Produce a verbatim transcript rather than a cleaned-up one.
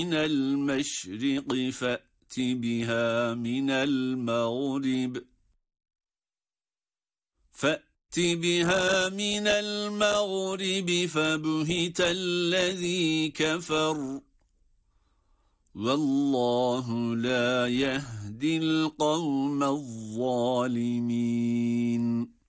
من المشرق فأت بها من المغرب فأت بها من المغرب فبهت الذي كفر والله لا يهدي القوم الظالمين.